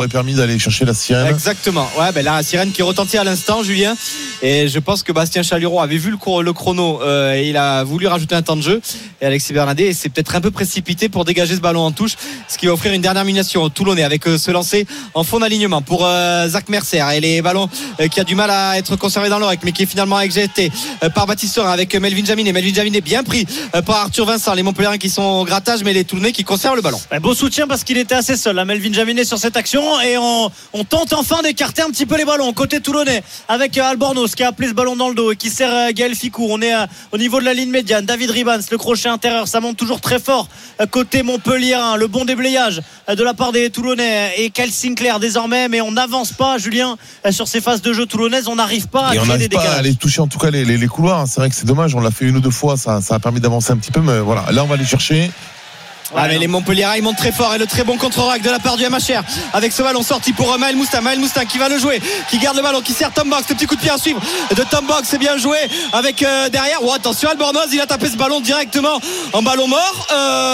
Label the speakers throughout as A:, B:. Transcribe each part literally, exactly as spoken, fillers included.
A: aurait permis d'aller chercher la sirène.
B: Exactement. Ouais, ben la sirène qui retentit à l'instant, Julien. Et je pense que Bastien Chalureau avait vu le, cours, le chrono euh, et il a voulu rajouter un temps de jeu. Et Alexis Bernardet s'est peut-être un peu précipité pour dégager ce ballon en touche, ce qui va offrir une dernière munition aux Toulonnais avec euh, ce lancer en fond d'alignement pour euh, Zach Mercer et les ballons euh, qui a du mal à être conservé dans l'oreille, mais qui est finalement exécuté euh, par Baptiste Serin avec Melvin Jaminet. Melvin Jaminet bien pris euh, par Arthur Vincent. Les Montpelliérains qui sont au grattage, mais les Toulonnais qui conservent le ballon.
C: Ouais, beau soutien parce qu'il était assez seul, hein, Melvin Jaminet sur cette action, et on, on tente enfin d'écarter un petit peu les ballons côté toulonnais avec euh, Albornoz qui a appelé ce ballon dans le dos et qui sert euh, Gaël Ficou. On est euh, au niveau de la ligne médiane. David Ribans, le crochet intérieur, ça monte toujours très fort euh, côté Montpelliérain. Le bon déblayage euh, de la part des Toulonnais et Kyle Sinclair désormais, mais on n'avance pas, Julien, euh, sur ces phases de jeu toulonnaises. On n'arrive pas à
A: et
C: créer
A: on
C: des
A: n'arrive pas à aller toucher en tout cas les, les, les couloirs. C'est vrai que c'est dommage, on l'a fait une ou deux fois, ça, ça a permis d'avancer un petit peu, mais voilà, là on va aller chercher.
B: Ah, mais les Montpelliérains ils montent très fort, et le très bon contre-rack de la part du M H R avec ce ballon sorti pour Maël Moustin. Maël Moustin qui va le jouer, qui garde le ballon, qui sert Tom Box. Le petit coup de pied à suivre de Tom Box, c'est bien joué avec euh, derrière. Oh, attention, Albornoz, il a tapé ce ballon directement en ballon mort.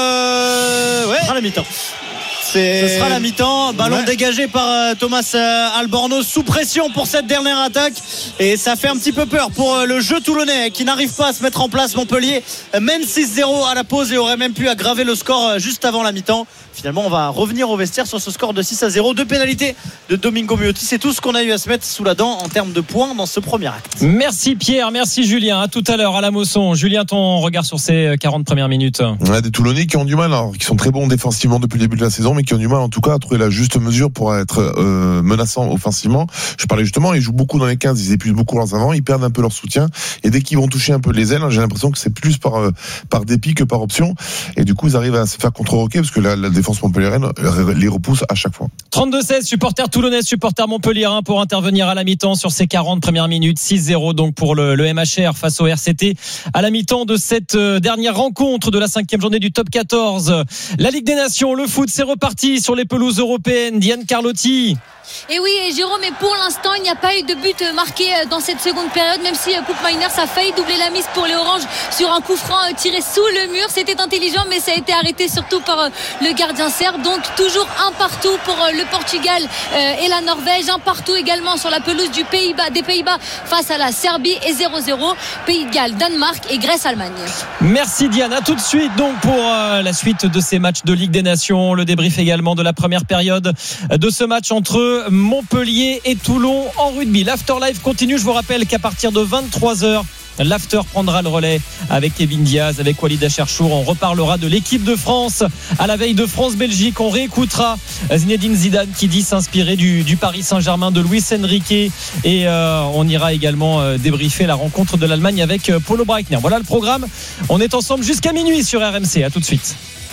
B: Euh, ouais.
C: À la mi-temps.
B: C'est...
C: Ce sera la mi-temps. Ballon
B: ouais.
C: dégagé par euh, Thomas euh, Albornoz, sous pression pour cette dernière attaque. Et ça fait un petit peu peur pour euh, le jeu toulonnais qui n'arrive pas à se mettre en place. Montpellier euh, mène six zéro à la pause et aurait même pu aggraver le score euh, juste avant la mi-temps. Finalement, on va revenir au vestiaire sur ce score de six à zéro. Deux pénalités de Domingo Miotti. C'est tout ce qu'on a eu à se mettre sous la dent en termes de points dans ce premier acte.
D: Merci Pierre, merci Julien. À tout à l'heure à la Mosson. Julien, ton regard sur ces quarante premières minutes.
A: Ouais, des Toulonnais qui ont du mal, alors, qui sont très bons défensivement depuis le début de la saison, mais qui ont du mal en tout cas à trouver la juste mesure pour être euh, menaçants offensivement. Je parlais justement, ils jouent beaucoup dans les quinze, ils épuisent beaucoup leurs avants, ils perdent un peu leur soutien, et dès qu'ils vont toucher un peu les ailes, j'ai l'impression que c'est plus par euh, par dépit que par option, et du coup ils arrivent à se faire contre-roquer parce que la, la défense montpelliéraine les repousse à chaque fois.
D: trente-deux seize, supporters toulonnais, supporters montpelliérains pour intervenir à la mi-temps sur ces quarante premières minutes. Six zéro donc pour le, le M H R face au R C T à la mi-temps de cette dernière rencontre de la cinquième journée du top quatorze. La Ligue des Nations, le foot, c'est reparti sur les pelouses européennes. Diane Carlotti.
E: Et oui, et Jérôme, mais pour l'instant, il n'y a pas eu de but marqué dans cette seconde période, même si Koop Miners a failli doubler la mise pour les Oranges sur un coup franc tiré sous le mur. C'était intelligent, mais ça a été arrêté surtout par le gardien serbe. Donc toujours un partout pour le Portugal et la Norvège, un partout également sur la pelouse du Pays-Bas, des Pays-Bas face à la Serbie, et zéro zéro Pays de Galles, Danemark et Grèce-Allemagne.
D: Merci Diane, à tout de suite donc pour euh, la suite de ces matchs de Ligue des Nations, le débrief également de la première période de ce match entre Montpellier et Toulon en rugby. L'Afterlife continue, je vous rappelle qu'à partir de vingt-trois heures, l'After prendra le relais avec Kevin Diaz, avec Walid Acharchour. On reparlera de l'équipe de France à la veille de France-Belgique. On réécoutera Zinedine Zidane qui dit s'inspirer du, du Paris Saint-Germain, de Luis Enrique, et euh, on ira également euh, débriefer la rencontre de l'Allemagne avec euh, Paulo Breitner. Voilà le programme. On est ensemble jusqu'à minuit sur R M C. À tout de suite.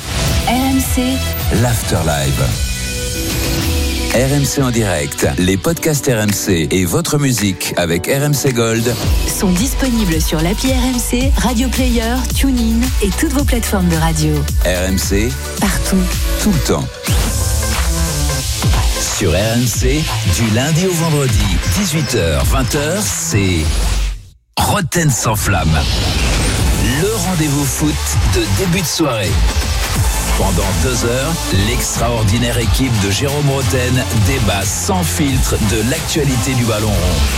F: R M C, l'Afterlive. R M C en direct, les podcasts R M C et votre musique avec R M C Gold
G: sont disponibles sur l'appli R M C, Radio Player, TuneIn et toutes vos plateformes de radio.
F: R M C,
G: partout,
F: tout le temps. Sur R M C, du lundi au vendredi, dix-huit heures vingt heures, c'est Roten sans flamme. Le rendez-vous foot de début de soirée. Pendant deux heures, l'extraordinaire équipe de Jérôme Roten débat sans filtre de l'actualité du ballon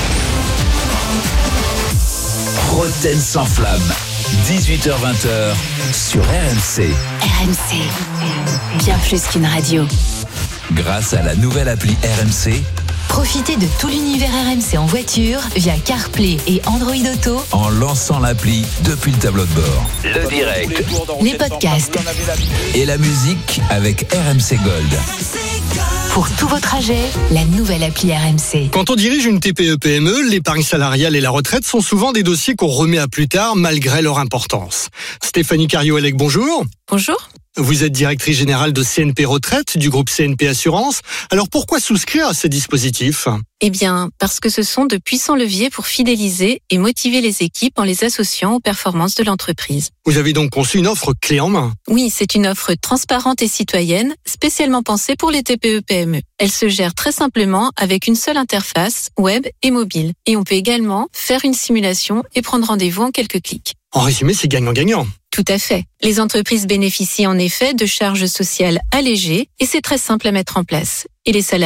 F: rond. Roten sans flamme, dix-huit heures vingt sur R M C.
G: R M C, bien plus qu'une radio.
F: Grâce à la nouvelle appli R M C,
G: profitez de tout l'univers R M C en voiture via CarPlay et Android Auto
F: en lançant l'appli depuis le tableau de bord. Le direct,
G: les podcasts
F: et la musique avec R M C Gold.
G: Pour tous vos trajets, la nouvelle appli R M C.
H: Quand on dirige une T P E P M E, l'épargne salariale et la retraite sont souvent des dossiers qu'on remet à plus tard malgré leur importance. Stéphanie Cario-Elec, bonjour.
I: Bonjour.
H: Vous êtes directrice générale de C N P Retraite du groupe C N P Assurance. Alors pourquoi souscrire à ces dispositifs ?
I: Eh bien, parce que ce sont de puissants leviers pour fidéliser et motiver les équipes en les associant aux performances de l'entreprise.
H: Vous avez donc conçu une offre clé en main ?
I: Oui, c'est une offre transparente et citoyenne, spécialement pensée pour les T P E P M E. Elle se gère très simplement avec une seule interface, web et mobile. Et on peut également faire une simulation et prendre rendez-vous en quelques clics.
H: En résumé, c'est gagnant-gagnant.
I: Tout à fait. Les entreprises bénéficient en effet de charges sociales allégées et c'est très simple à mettre en place. Et les salariés